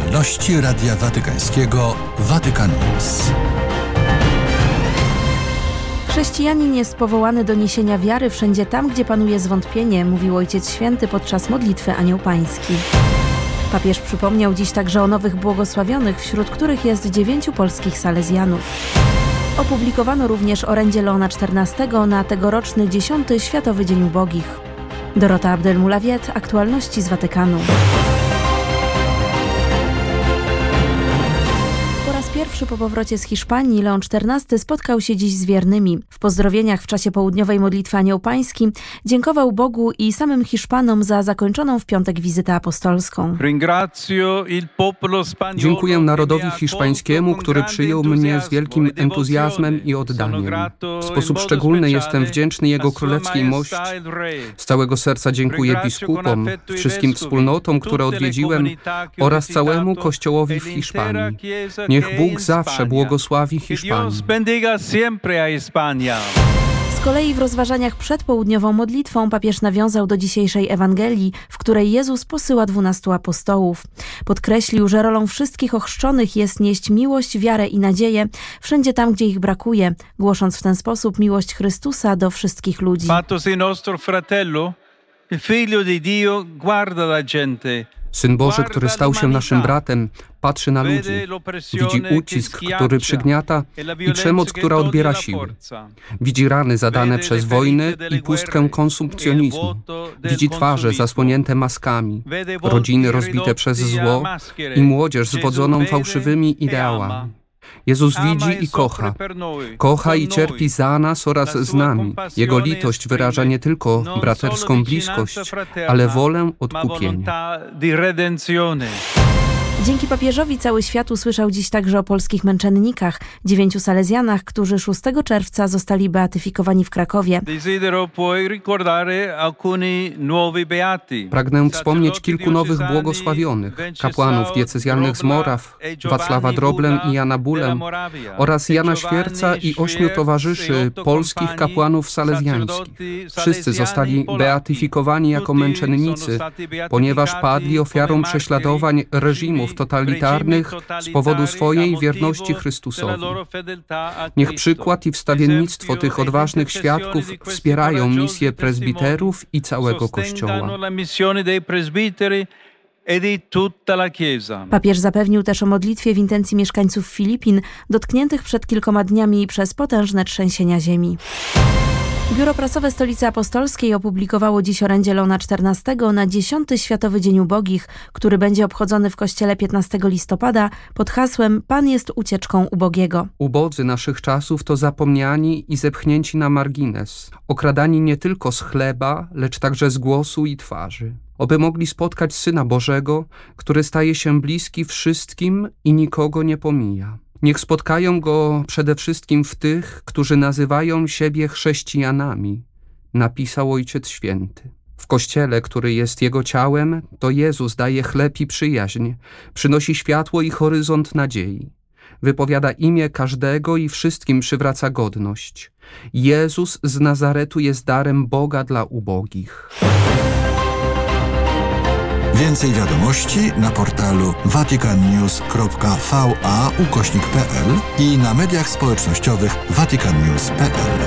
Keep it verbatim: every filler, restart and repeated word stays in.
aktualności Radia Watykańskiego Vatican News. Chrześcijanin jest powołany do niesienia wiary wszędzie tam, gdzie panuje zwątpienie, mówił Ojciec Święty podczas modlitwy Anioł Pański. Papież przypomniał dziś także o nowych błogosławionych, wśród których jest dziewięciu polskich salezjanów. Opublikowano również orędzie Leona czternastego na tegoroczny dziesiąty Światowy Dzień Ubogich. Dorota Abdelmulawiet, aktualności z Watykanu. Po raz pierwszy po powrocie z Hiszpanii Leon czternasty spotkał się dziś z wiernymi. W pozdrowieniach w czasie południowej modlitwy Anioł Pański dziękował Bogu i samym Hiszpanom za zakończoną w piątek wizytę apostolską. Dziękuję narodowi hiszpańskiemu, który przyjął mnie z wielkim entuzjazmem i oddaniem. W sposób szczególny jestem wdzięczny Jego Królewskiej Mości. Z całego serca dziękuję biskupom, wszystkim wspólnotom, które odwiedziłem oraz całemu Kościołowi w Hiszpanii. Niech Bóg zawsze błogosławi Hiszpanię. Z kolei w rozważaniach przed południową modlitwą papież nawiązał do dzisiejszej Ewangelii, w której Jezus posyła dwunastu apostołów. Podkreślił, że rolą wszystkich ochrzczonych jest nieść miłość, wiarę i nadzieję wszędzie tam, gdzie ich brakuje, głosząc w ten sposób miłość Chrystusa do wszystkich ludzi. Syn Boży, który stał się naszym bratem, patrzy na ludzi, widzi ucisk, który przygniata i przemoc, która odbiera siły. Widzi rany zadane przez wojnę i pustkę konsumpcjonizmu. Widzi twarze zasłonięte maskami, rodziny rozbite przez zło i młodzież zwodzoną fałszywymi ideałami. Jezus widzi i kocha. Kocha i cierpi za nas oraz z nami. Jego litość wyraża nie tylko braterską bliskość, ale wolę odkupienia. Dzięki papieżowi cały świat usłyszał dziś także o polskich męczennikach, dziewięciu salezjanach, którzy szóstego czerwca zostali beatyfikowani w Krakowie. Pragnę wspomnieć kilku nowych błogosławionych, kapłanów diecezjalnych z Moraw, Wacława Droblę i Jana Bulę oraz Jana Świerca i ośmiu towarzyszy polskich kapłanów salezjańskich. Wszyscy zostali beatyfikowani jako męczennicy, ponieważ padli ofiarą prześladowań reżimów totalitarnych z powodu swojej wierności Chrystusowi. Niech przykład i wstawiennictwo tych odważnych świadków wspierają misję prezbiterów i całego Kościoła. Papież zapewnił też o modlitwie w intencji mieszkańców Filipin, dotkniętych przed kilkoma dniami przez potężne trzęsienia ziemi. Biuro Prasowe Stolicy Apostolskiej opublikowało dziś orędzie Leona czternastego na dziesiąty Światowy Dzień Ubogich, który będzie obchodzony w Kościele piętnastego listopada pod hasłem Pan jest ucieczką ubogiego. Ubodzy naszych czasów to zapomniani i zepchnięci na margines, okradani nie tylko z chleba, lecz także z głosu i twarzy. Oby mogli spotkać Syna Bożego, który staje się bliski wszystkim i nikogo nie pomija. Niech spotkają Go przede wszystkim w tych, którzy nazywają siebie chrześcijanami, napisał Ojciec Święty. W Kościele, który jest Jego ciałem, to Jezus daje chleb i przyjaźń, przynosi światło i horyzont nadziei. Wypowiada imię każdego i wszystkim przywraca godność. Jezus z Nazaretu jest darem Boga dla ubogich. Więcej wiadomości na portalu vaticannews kropka v a ukośnik p l i na mediach społecznościowych vaticannews kropka p l.